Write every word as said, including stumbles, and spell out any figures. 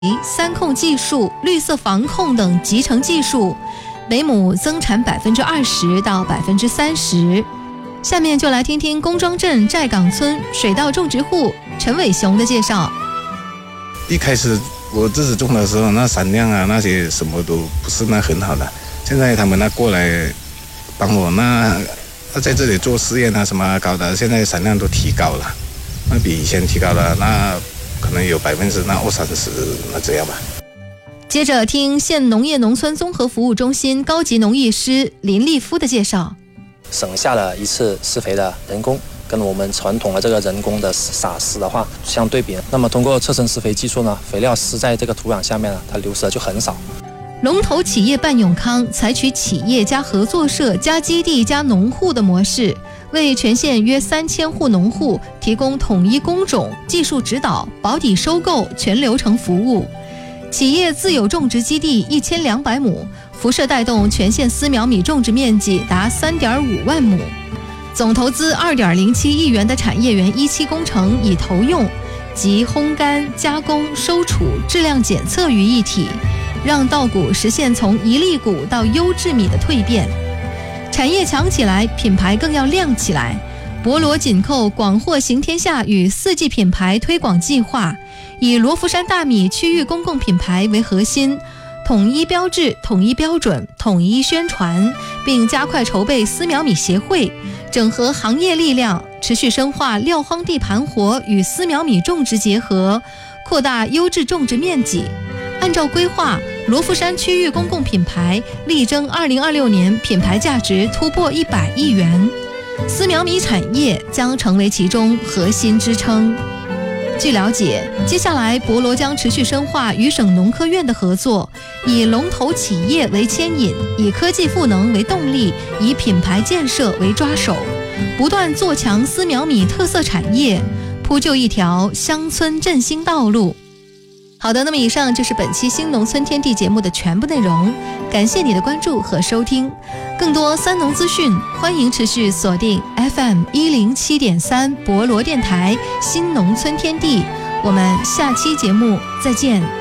三控技术、绿色防控等集成技术，每亩增产百分之二十到百分之三十。下面就来听听公庄镇寨岗村水稻种植户陈伟雄的介绍。 一开始我自己种的时候，那产量啊那些什么都不是那很好的。现在他们那过来帮我，那那在这里做试验啊什么搞的，现在产量都提高了，那比以前提高了，那可能有百分之那二三十那这样吧。 接着听县农业农村综合服务中心高级农艺师林立夫的介绍。 省下了一次施肥的人工，跟我们传统的这个人工的撒施的话相对比，那么通过侧身施肥技术呢，肥料施在这个土壤下面呢，它流失的就很少。 龙头企业半永康采取企业加合作社加基地加农户的模式，为全县约三千户农户提供统一工种、技术指导、保底收购全流程服务。企业自有种植基地一千两百亩，辐射带动全县丝苗米种植面积达三点五万亩，总投资二点零七亿元的产业园一期工程已投用，集烘干、加工、收储、质量检测于一体，让稻谷实现从一粒谷到优质米的蜕变。产业强起来，品牌更要亮起来。博罗紧扣广货行天下与四季品牌推广计划，以罗浮山大米区域公共品牌为核心，统一标志、统一标准、统一宣传，并加快筹备丝苗米协会，整合行业力量，持续深化撂荒地盘活与丝苗米种植结合，扩大优质种植面积。按照规划，罗浮山区域公共品牌力争二零二六年品牌价值突破一百亿元，丝苗米产业将成为其中核心支撑。据了解，接下来博罗将持续深化与省农科院的合作，以龙头企业为牵引，以科技赋能为动力，以品牌建设为抓手，不断做强丝苗米特色产业，铺就一条乡村振兴道路。好的，那么以上就是本期新农村天地节目的全部内容，感谢你的关注和收听。更多三农资讯，欢迎持续锁定 F M 一零七点三博罗电台新农村天地。我们下期节目再见。